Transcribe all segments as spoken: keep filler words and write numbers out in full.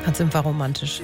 Ganz einfach romantisch.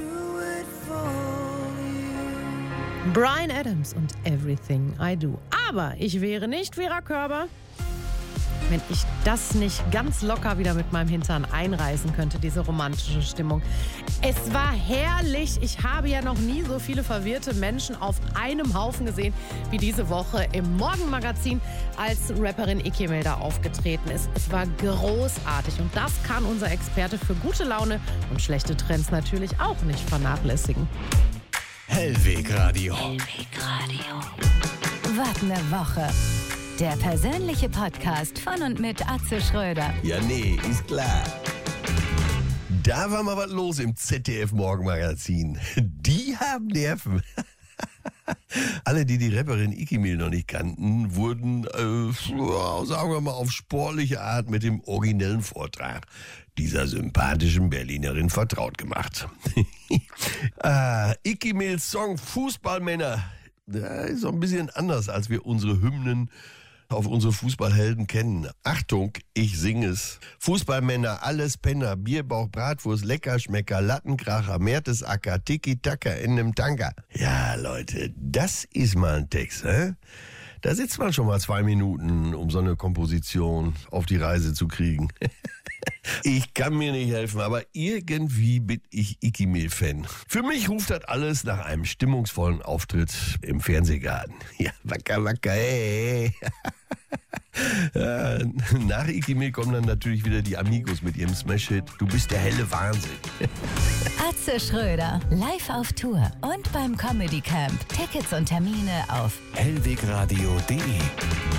Bryan Adams und Everything I Do. Aber ich wäre nicht Vera Körber, wenn ich das nicht ganz locker wieder mit meinem Hintern einreißen könnte, diese romantische Stimmung. Es war herrlich. Ich habe ja noch nie so viele verwirrte Menschen auf einem Haufen gesehen wie diese Woche im Morgenmagazin, als Rapperin Iki Milder aufgetreten ist. Es war großartig und das kann unser Experte für gute Laune und schlechte Trends natürlich auch nicht vernachlässigen. Hellwegradio. Hellwegradio. Was eine Woche. Der persönliche Podcast von und mit Atze Schröder. Ja, nee, ist klar. Da war mal was los im Z D F-Morgenmagazin. Die haben Nerven. Alle, die die Rapperin Iki Milder noch nicht kannten, wurden, äh, sagen wir mal, auf sportliche Art mit dem originellen Vortrag dieser sympathischen Berlinerin vertraut gemacht. ah, Iki Milders Song Fußballmänner, der ist so ein bisschen anders, als wir unsere Hymnen auf unsere Fußballhelden kennen. Achtung, ich singe es. Fußballmänner, alles Penner, Bierbauch, Bratwurst, Leckerschmecker, Lattenkracher, Mertesacker, Tiki-Taka in nem Tanker. Ja, Leute, das ist mal ein Text, hä? Da sitzt man schon mal zwei Minuten, um so eine Komposition auf die Reise zu kriegen. Ich kann mir nicht helfen, aber irgendwie bin ich Iki Milder-Fan. Für mich ruft das alles nach einem stimmungsvollen Auftritt im Fernsehgarten. Ja, wacker, wacker, hey. Ja, nach Iki Milder kommen dann natürlich wieder die Amigos mit ihrem Smash-Hit Du bist der helle Wahnsinn. Atze Schröder, live auf Tour und beim Comedy Camp. Tickets und Termine auf hellwegradio punkt de